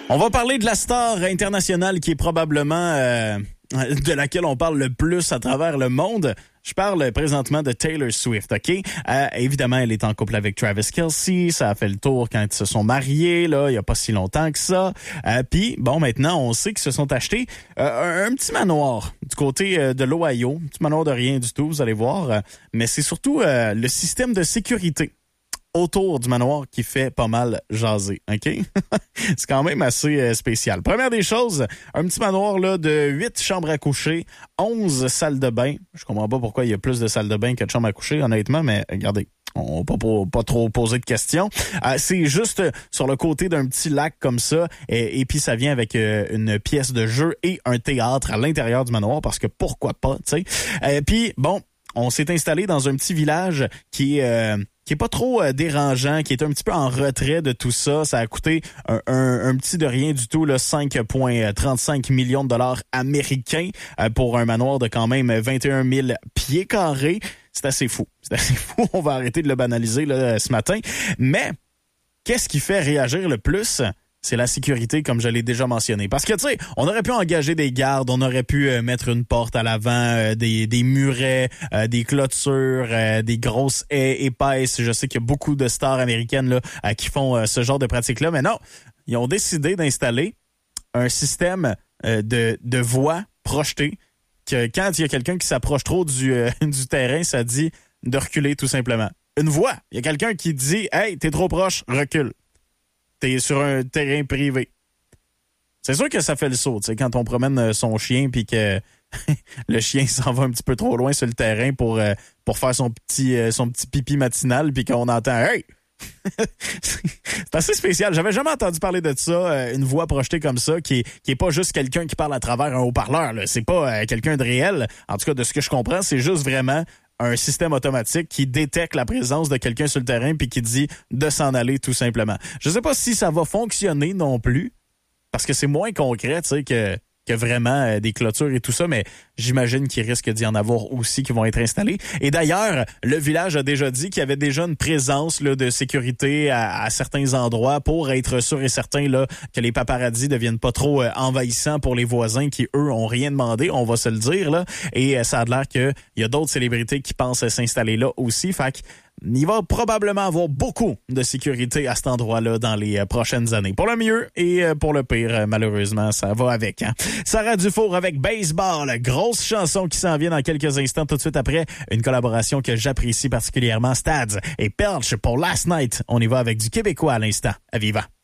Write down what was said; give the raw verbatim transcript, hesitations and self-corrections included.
On va parler de la star internationale qui est probablement euh, de laquelle on parle le plus à travers le monde. Je parle présentement de Taylor Swift, OK? Euh, évidemment, elle est en couple avec Travis Kelce. Ça a fait le tour quand ils se sont mariés, là, il n'y a pas si longtemps que ça. Euh, Puis, bon, maintenant, on sait qu'ils se sont achetés euh, un, un petit manoir du côté euh, de l'Ohio. Un petit manoir de rien du tout, vous allez voir. Euh, mais c'est surtout euh, le système de sécurité autour du manoir qui fait pas mal jaser, OK? C'est quand même assez euh, spécial. Première des choses, un petit manoir là de huit chambres à coucher, onze salles de bain. Je comprends pas pourquoi il y a plus de salles de bain que de chambres à coucher, honnêtement, mais regardez, on va pas, pas, pas trop poser de questions. Euh, c'est juste sur le côté d'un petit lac comme ça, et, et puis ça vient avec euh, une pièce de jeu et un théâtre à l'intérieur du manoir, parce que pourquoi pas, tu sais. Euh, puis, bon, on s'est installé dans un petit village qui est... Euh, qui est pas trop euh, dérangeant, qui est un petit peu en retrait de tout ça. Ça a coûté un, un, un petit de rien du tout, là, cinq virgule trente-cinq millions de dollars américains euh, pour un manoir de quand même vingt et un mille pieds carrés. C'est assez fou. C'est assez fou. On va arrêter de le banaliser là, ce matin. Mais qu'est-ce qui fait réagir le plus? C'est la sécurité, comme je l'ai déjà mentionné. Parce que, tu sais, on aurait pu engager des gardes, on aurait pu euh, mettre une porte à l'avant, euh, des, des murets, euh, des clôtures, euh, des grosses haies épaisses. Je sais qu'il y a beaucoup de stars américaines là euh, qui font euh, ce genre de pratique-là. Mais non, ils ont décidé d'installer un système euh, de, de voies projetées que quand il y a quelqu'un qui s'approche trop du, euh, du terrain, ça dit de reculer tout simplement. Une voie. Il y a quelqu'un qui dit « Hey, t'es trop proche, recule ». T'es sur un terrain privé. C'est sûr que ça fait le saut, tu sais, quand on promène son chien puis que le chien s'en va un petit peu trop loin sur le terrain pour, euh, pour faire son petit, euh, son petit pipi matinal puis qu'on entend « Hey! » C'est assez spécial. J'avais jamais entendu parler de ça, euh, une voix projetée comme ça, qui est, qui est pas juste quelqu'un qui parle à travers un haut-parleur, là. C'est pas euh, quelqu'un de réel. En tout cas, de ce que je comprends, c'est juste vraiment un système automatique qui détecte la présence de quelqu'un sur le terrain puis qui dit de s'en aller tout simplement. Je sais pas si ça va fonctionner non plus, parce que c'est moins concret, tu sais, que, que vraiment euh, des clôtures et tout ça, mais j'imagine qu'il risque d'y en avoir aussi qui vont être installés. Et d'ailleurs, le village a déjà dit qu'il y avait déjà une présence là, de sécurité à, à certains endroits pour être sûr et certain là, que les paparazzis deviennent pas trop euh, envahissants pour les voisins qui, eux, ont rien demandé, on va se le dire. Là. Et euh, ça a l'air qu'il y a d'autres célébrités qui pensent s'installer là aussi. Fait que il va probablement avoir beaucoup de sécurité à cet endroit-là dans les euh, prochaines années. Pour le mieux et euh, pour le pire, euh, malheureusement, ça va avec. Hein? Sarah Dufour avec Baseball, grosse chanson qui s'en vient dans quelques instants. Tout de suite après, une collaboration que j'apprécie particulièrement, Stads et Pelch pour Last Night. On y va avec du québécois à l'instant. À Viva!